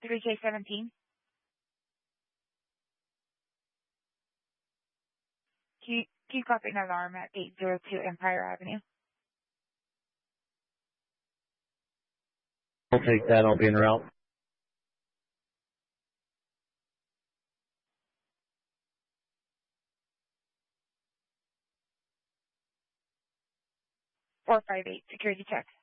3K17. Can you copy an alarm at 802 Empire Avenue? I'll take that. I'll be en route. Four five eight security check.